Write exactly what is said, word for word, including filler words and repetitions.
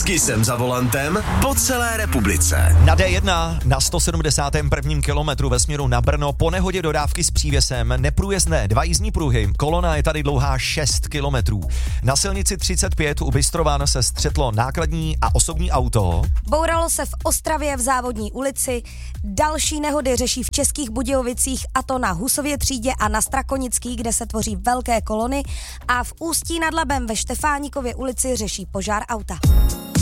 Vždycky jsem za volantem po celé republice. Na dé jedna na sto sedmdesátém prvním kilometru ve směru na Brno po nehodě dodávky s přívěsem neprůjezdné dva jízdní pruhy. Kolona je tady dlouhá šest kilometrů. Na silnici třicet pět u Bystrovan se střetlo nákladní a osobní auto. Bouralo se v Ostravě v Závodní ulici. Další nehody řeší v Českých Budějovicích, a to na Husově třídě a na Strakonický, kde se tvoří velké kolony, a v Ústí nad Labem ve Štefánikově ulici řeší požár auta.